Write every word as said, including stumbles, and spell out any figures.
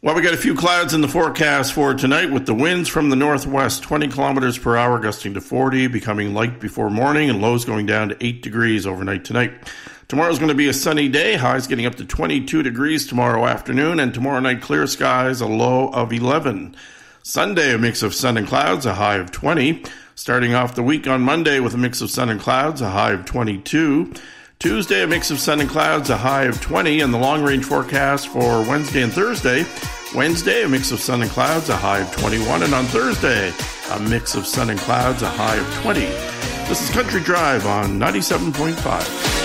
Well, we got a few clouds in the forecast for tonight with the winds from the northwest, twenty kilometers per hour, gusting to forty, becoming light before morning, and lows going down to eight degrees overnight tonight. Tomorrow's going to be a sunny day, highs getting up to twenty-two degrees tomorrow afternoon, and tomorrow night clear skies, a low of eleven. Sunday, a mix of sun and clouds, a high of twenty. Starting off the week on Monday with a mix of sun and clouds, a high of twenty-two. Tuesday, a mix of sun and clouds, a high of twenty, and the long-range forecast for Wednesday and Thursday. Wednesday, a mix of sun and clouds, a high of twenty-one, and on Thursday, a mix of sun and clouds, a high of twenty. This is Country Drive on ninety-seven point five.